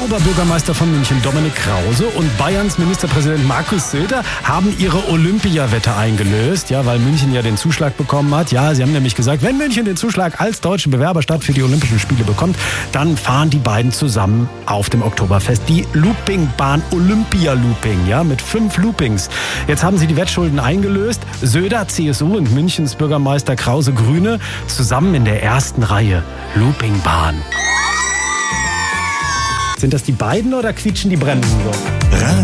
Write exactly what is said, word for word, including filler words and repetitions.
Oberbürgermeister von München, Dominik Krause, und Bayerns Ministerpräsident Markus Söder haben ihre Olympiawette eingelöst, ja, weil München ja den Zuschlag bekommen hat. Ja, sie haben nämlich gesagt, wenn München den Zuschlag als deutsche Bewerberstadt für die Olympischen Spiele bekommt, dann fahren die beiden zusammen auf dem Oktoberfest die Loopingbahn Olympia-Looping, ja, mit fünf Loopings. Jetzt haben sie die Wettschulden eingelöst. Söder, C S U, und Münchens Bürgermeister Krause, Grüne, zusammen in der ersten Reihe. Loopingbahn. Sind das die beiden oder quietschen die Bremsen so?